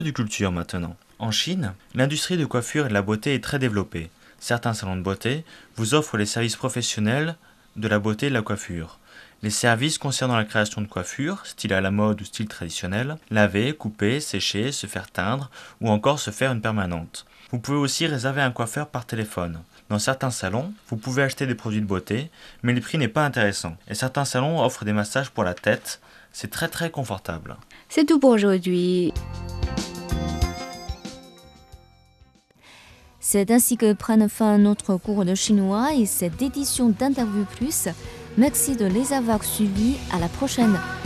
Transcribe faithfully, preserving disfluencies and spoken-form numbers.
Du culture maintenant. En Chine, l'industrie de coiffure et de la beauté est très développée. Certains salons de beauté vous offrent les services professionnels de la beauté et de la coiffure. Les services concernant la création de coiffure, style à la mode ou style traditionnel, laver, couper, sécher, se faire teindre ou encore se faire une permanente. Vous pouvez aussi réserver un coiffeur par téléphone. Dans certains salons, vous pouvez acheter des produits de beauté, mais le prix n'est pas intéressant. Et certains salons offrent des massages pour la tête. C'est très très confortable. C'est tout pour aujourd'hui. C'est ainsi que prenne fin notre cours de chinois et cette édition d'Interview Plus. Merci de les avoir suivis. À la prochaine.